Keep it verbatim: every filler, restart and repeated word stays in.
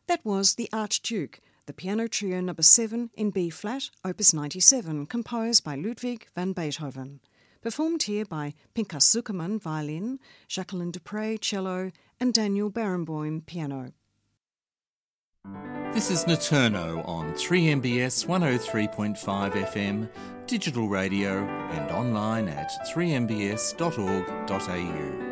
That was The Archduke, the piano trio number seven in B-flat, opus ninety-seven, composed by Ludwig van Beethoven. Performed here by Pinchas Zuckerman, violin, Jacqueline Dupre, cello, and Daniel Barenboim, piano. This is Naturno on three M B S one oh three point five F M, digital radio and online at three m b s dot org dot a u.